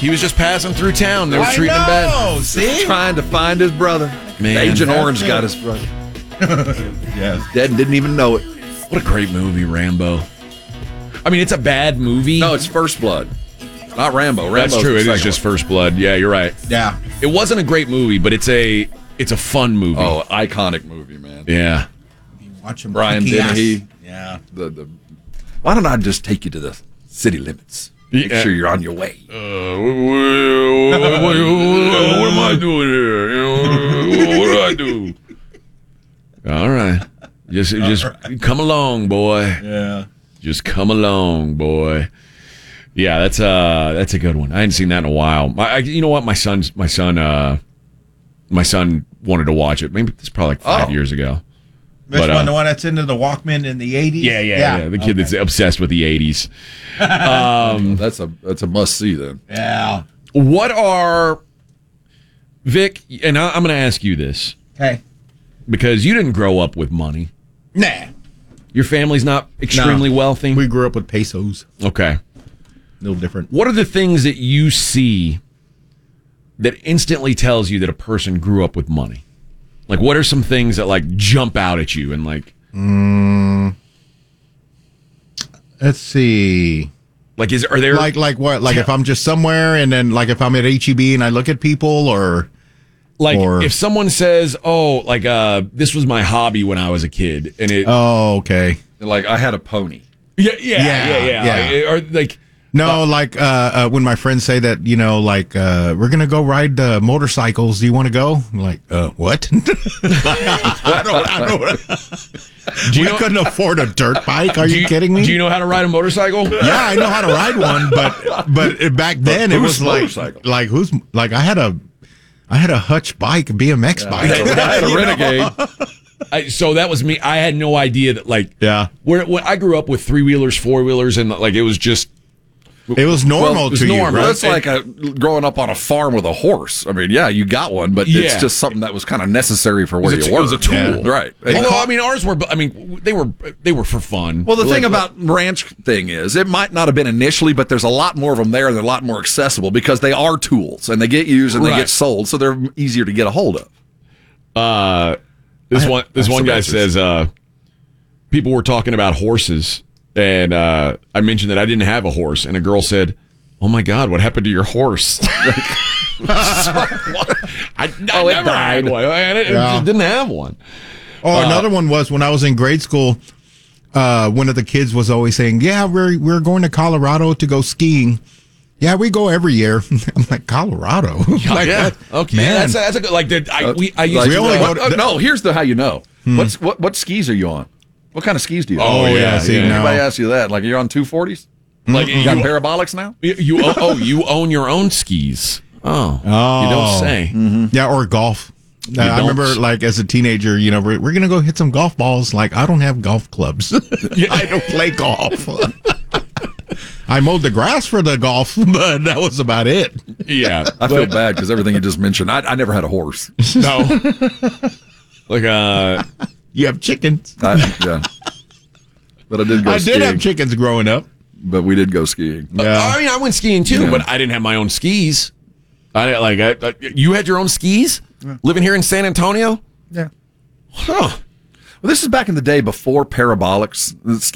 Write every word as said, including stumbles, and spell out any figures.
He was just passing through town. They were I treating him bad. know. See? Trying to find his brother. Man, Agent that's Orange it. got his brother. Yes. Dead and didn't even know it. What a great movie, Rambo. I mean, it's a bad movie. No, it's First Blood. Not Rambo. Rambo's That's true. the It is second just one. First Blood. Yeah, you're right. Yeah. It wasn't a great movie, but it's a it's a fun movie. Oh, iconic movie, man. Yeah. Watch him. Brian kick ass. Dennehy. Yeah. The, the, why don't I just take you to the city limits? Make Yeah. sure you're on your way. Uh, what, what, what, what am I doing here? You know, what do I do? All right. Just, just come along, boy. Yeah. Just come along, boy. Yeah, that's uh that's a good one. I hadn't seen that in a while. My, I, you know what? My son's my son uh my son wanted to watch it. Maybe it's probably like five Oh. years ago. Which But, one? uh, The one that's into the Walkman in the eighties? Yeah, yeah, yeah. The kid that's obsessed with the eighties. Um, That's a that's a must see then. Yeah. what are Vic? And I, I'm going to ask you this Okay. because you didn't grow up with money. Nah. Your family's not extremely No. wealthy. We grew up with pesos. Okay. A little different. What are the things that you see that instantly tells you that a person grew up with money? Like, what are some things that like jump out at you and like, Mm, let's see. like is are there Like, like what? Like if I'm just somewhere and then like if I'm at H E B and I look at people or. like or- if someone says, "Oh, like uh, this was my hobby when I was a kid," and it, Oh, okay. Like I had a pony. yeah, yeah, Yeah, yeah, yeah, yeah. Like, or like, No, like uh, uh, when my friends say that, you know, like uh, we're gonna go ride uh, motorcycles. Do you want to go? I'm like, uh, what? I don't. I don't. do you we know, couldn't afford a dirt bike. Are do you, kidding me? Do you know how to ride a motorcycle? Yeah, I know how to ride one, but but back then it whose was like motorcycle? like who's like I had a I had a Hutch bike, B M X bike. I had a You know? Renegade. I, so that was me. I had no idea that like, Yeah, where when I grew up with three wheelers, four wheelers, and like it was just it was normal Well, it was to normal. you, right? That's like a, growing up on a farm with a horse. I mean, yeah, you got one, but Yeah. it's just something that was kind of necessary for where It was a- you it were. was a tool. Yeah. Right. Although I mean, ours were. I mean, they were they were for fun. Well, the Like- thing about ranch thing is, it might not have been initially, but there's a lot more of them there, and they're a lot more accessible because they are tools and they get used and they Right. get sold, so they're easier to get a hold of. Uh, this I- one this I have one some guy answers. says uh, people were talking about horses, and uh, I mentioned that I didn't have a horse, and a girl said, "Oh my God, what happened to your horse?" I, I Oh, it never had died. one. I didn't, Yeah. didn't have one. Oh, Uh, another one was when I was in grade school. Uh, one of the kids was always saying, "Yeah, we're we're going to Colorado to go skiing." Yeah, we go every year. I'm like, Colorado. Like, yeah. what? Okay. man. That's, that's a good. Like the, I, we, I used Like, to we only uh, go to- oh, no, here's the how you know. What's what what skis are you on? What kind of skis do you Oh, have? yeah, see, yeah. now- Anybody ask you that? Like you're on two forties? like You got you, parabolics now? you, you oh, oh you own your own skis. Oh, Oh. you don't say. Yeah, or golf. Uh, I don't? remember, like, as a teenager, you know, we're, we're going to go hit some golf balls. Like, I don't have golf clubs. I don't play golf. I mowed the grass for the golf, but that was about it. Yeah, I feel bad because everything you just mentioned. I, I never had a horse. no. Like uh, You have chickens. I, yeah, but I did go I skiing. did have chickens growing up. But we did go skiing. Yeah. I mean, I went skiing too, Yeah. but I didn't have my own skis. I like. I, I, you had your own skis living here in San Antonio. Yeah. Huh. Well, this is back in the day before parabolics. The